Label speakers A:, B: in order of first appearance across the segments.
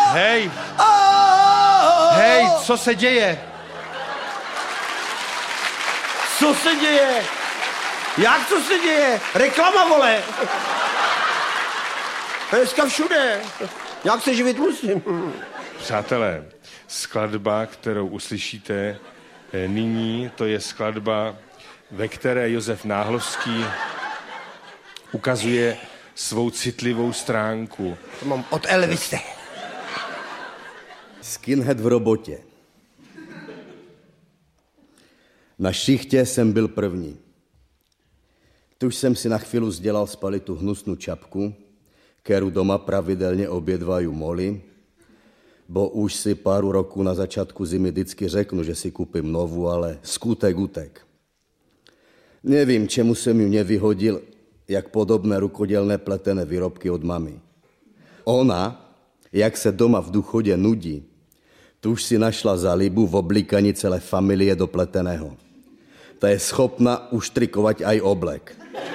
A: Hej! Hej, co se děje?
B: Co se děje? Jak co se děje? Reklama, vole! Dneska všude. Jak se živit musím?
A: Přátelé, skladba, kterou uslyšíte nyní, to je skladba, ve které Josef Náhlovský ukazuje svou citlivou stránku.
B: To mám od Elvise.
C: Skinhead v robotě. Na šichtě jsem byl první. Tuž jsem si na chvíli zdělal spali tu hnusnou čapku, kterou doma pravidelně obědvají moly, bo už si pár roků na začátku zimy vždycky řeknu, že si koupím novou, ale skutek utek. Nevím, čemu jsem ju nevyhodil, jak podobné rukodělné pletené výrobky od mamy. Ona, jak se doma v důchodě nudí, tuž si našla zalibu v oblíkání celé familie do pleteného. Ta je schopna uštrikovat aj oblek.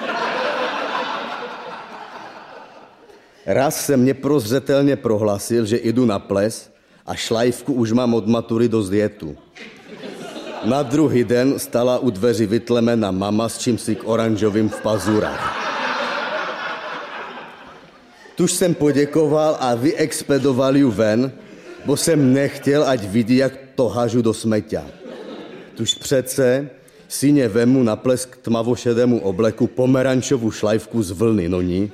C: Raz jsem neprozřetelně prohlasil, že jdu na ples a šlajvku už mám od matury do zjetu. Na druhý den stala u dveří vytlemená mama s čímsi k oranžovým v pazurách. Tuž jsem poděkoval a vyexpedoval ju ven, bo jsem nechtěl, ať vidí, jak to hažu do smeťa. Tuž přece syně vemu na ples k tmavošedému obleku pomerančovou šlajvku z vlny, no ní.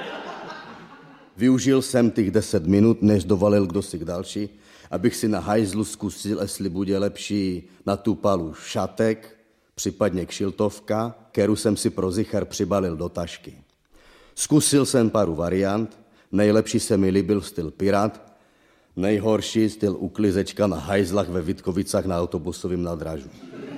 C: Využil jsem těch 10 minut, než dovalil kdosi k další, abych si na hajzlu zkusil, jestli bude lepší na tu palu šatek, případně kšiltovka, kterou jsem si pro zichar přibalil do tašky. Zkusil jsem pár variant, nejlepší se mi líbil styl pirát, nejhorší styl uklizečka na hajzlách ve Vítkovicách na autobusovém nádražu.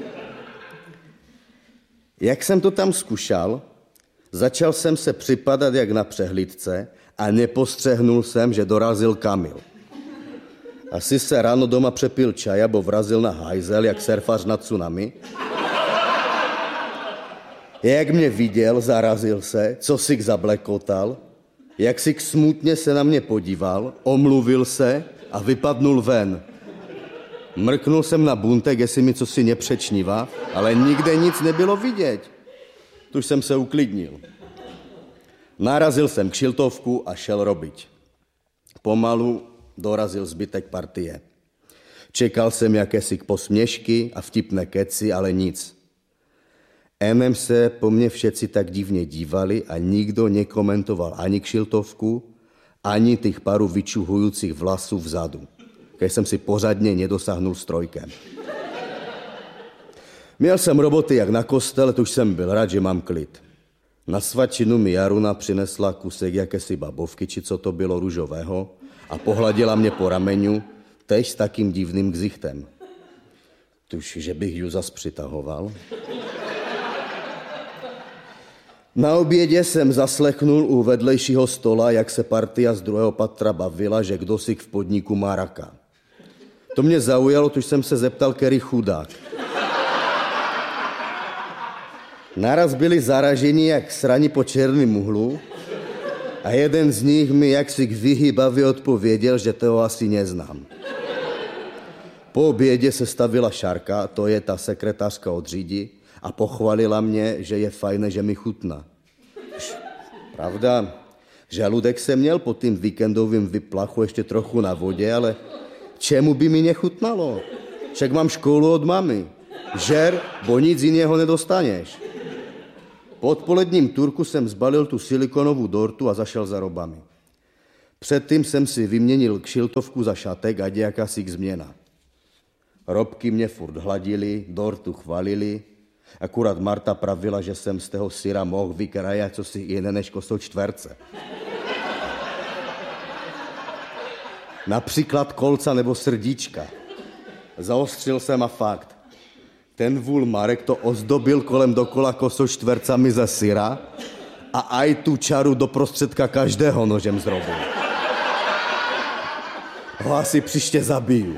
C: Jak jsem to tam zkušal, začal jsem se připadat jak na přehlídce a nepostřehnul jsem, že dorazil Kamil. Asi se ráno doma přepil čaj, bo vrazil na hajzel, jak surfař na tsunami. Jak mě viděl, zarazil se, co si zablekotal, jak si smutně se na mě podíval, omluvil se a vypadnul ven. Mrknul jsem na buntek, jestli mi cosi nepřečnívá, ale nikde nic nebylo vidět. Tuž jsem se uklidnil. Narazil jsem kšiltovku a šel robiť. Pomalu dorazil zbytek partie. Čekal jsem jakési posměšky a vtipné keci, ale nic. Enem se po mně všetci tak divně dívali a nikdo nekomentoval ani kšiltovku, ani těch paru vyčuhujících vlasů vzadu, když jsem si pořádně nedosáhnul strojkem. Měl jsem roboty jak na kostele, tuž jsem byl rád, že mám klid. Na svačinu mi Jaruna přinesla kusek jakési babovky, či co to bylo, růžového, a pohladila mě po ramenu, tež s takým divným ksichtem. Tuž, že bych ju zas přitahoval. Na obědě jsem zaslechnul u vedlejšího stola, jak se partia z druhého patra bavila, že kdosi v podniku má raka. To mě zaujalo, tuž jsem se zeptal, který chudák. Naraz byli zaraženi jak srani po černém muhlu a jeden z nich mi jaksi vyhýbavě odpověděl, že toho asi neznám. Po obědě se stavila Šárka, to je ta sekretářka od Řídi, a pochválila mě, že je fajné, že mi chutná. Pravda, žaludek jsem měl po tým víkendovým vyplachu ještě trochu na vodě, ale čemu by mi nechutnalo? Však mám školu od mamy. Žer, bo nic jiného nedostaneš. Po odpoledním turku jsem zbalil tu silikonovou dortu a zašel za robami. Předtím jsem si vyměnil kšiltovku za šatek a jakási změna. Robky mě furt hladili, dortu chvalili, akurát Marta pravila, že jsem z toho syra mohl vykrajat cosi jiné než kosou čtverce. Například kolca nebo srdíčka. Zaostřil jsem a fakt. Ten vůl Marek to ozdobil kolem dokola kosou čtvercami ze syra a aj tu čaru do prostředka každého nožem zrobil. Ho asi příště zabiju.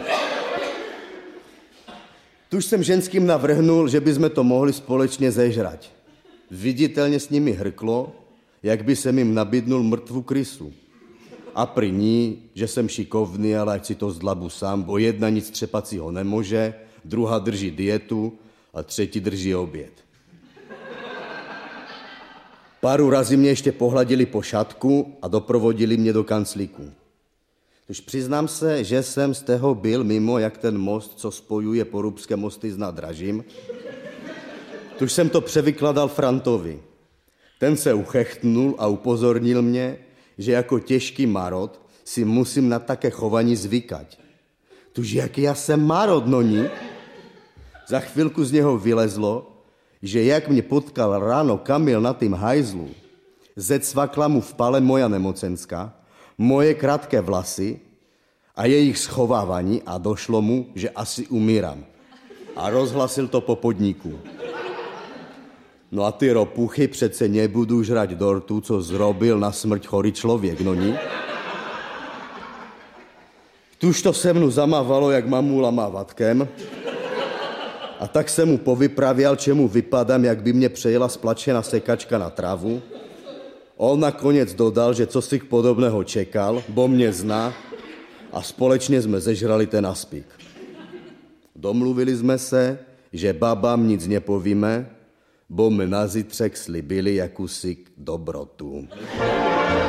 C: Tuž jsem ženským navrhnul, že bychom to mohli společně zežrať. Viditelně s nimi hrklo, jak by jsem jim nabídnul mrtvou krysu. A pri ní, že jsem šikovný, ale ať si to zdlabu sám, bo jedna nic třepacího nemůže, druhá drží dietu a třetí drží oběd. Páru razy mě ještě pohladili po šatku a doprovodili mě do kanclíku. Už přiznám se, že jsem z toho byl mimo jak ten most, co spojuje Porubské mosty s nádražím. Tuž jsem to převykladal Frantovi. Ten se uchechtnul a upozornil mě, že jako těžký marod si musím na také chování zvykať. Tuž jaký já jsem marod, no ní? Za chvilku z něho vylezlo, že jak mě potkal ráno Kamil na tým hajzlu, zecvakla mu v pale moja nemocenská, moje krátké vlasy a jejich schovávání a došlo mu, že asi umírám. A rozhlasil to po podniku. No a ty ropuchy přece nebudu žrať dortu, co zrobil na smrť chorý člověk, no ní? Tuž to se mnou zamávalo, jak mamula mávatkem. A tak jsem mu povypravěl, čemu vypadám, jak by mě přejela splačená sekačka na trávu. On nakonec dodal, že co si k podobného čekal, bo mě zná a společně jsme zežrali ten aspik. Domluvili jsme se, že babám nic nepovíme, bo mi na zítřek slibili jakúsi dobrotu.